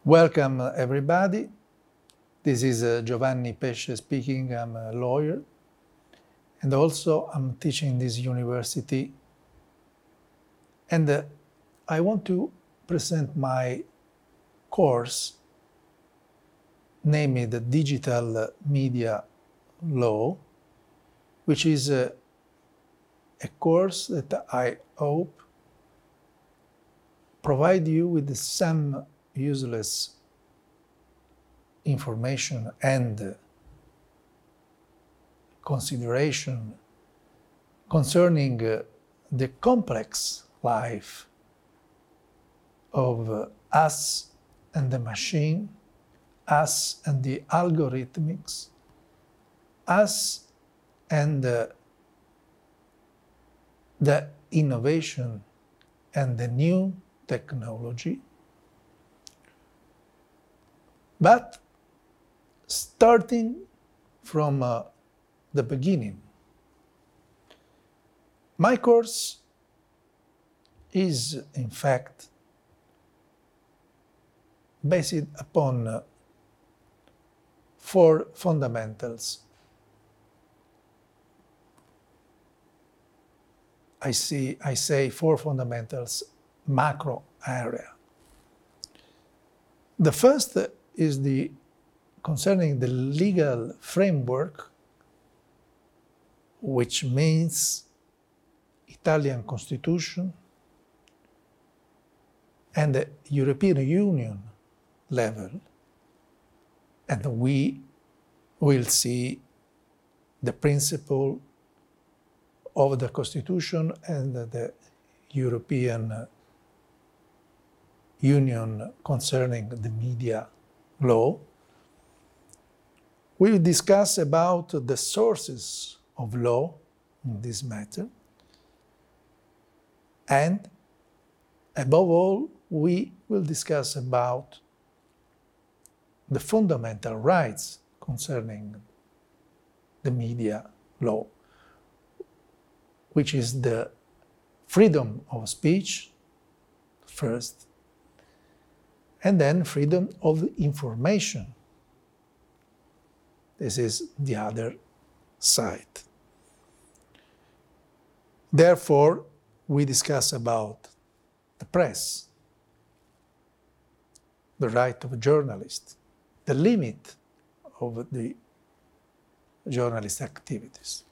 Welcome, everybody. This is Giovanni Pesce speaking. I'm a lawyer, and also I'm teaching in this university. And I want to present my course, namely the Digital Media Law, which is a course that I hope provide you with some useless information and consideration concerning the complex life of us and the machine, us and the algorithmics, us and the innovation and the new technology. But starting from the beginning, my course is, in fact, based upon four fundamentals. I say four fundamentals, macro area. The first is concerning the legal framework, which means Italian Constitution and the European Union level. And we will see the principle of the Constitution and the European Union concerning the media law. We will discuss about the sources of law in this matter. And above all, we will discuss about the fundamental rights concerning the media law, which is the freedom of speech first, and then freedom of information. This is the other side. Therefore, we discuss about the press, the right of a journalist, the limit of the journalist activities,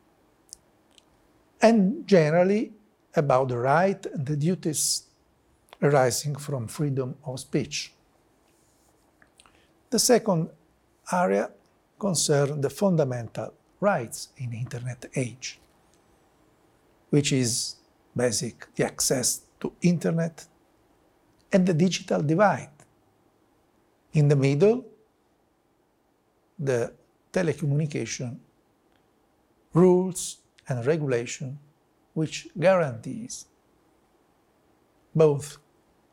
and generally about the right and the duties arising from freedom of speech. The second area concerns the fundamental rights in the Internet age, which is basic, the access to Internet and the digital divide. In the middle, the telecommunication rules and regulation which guarantees both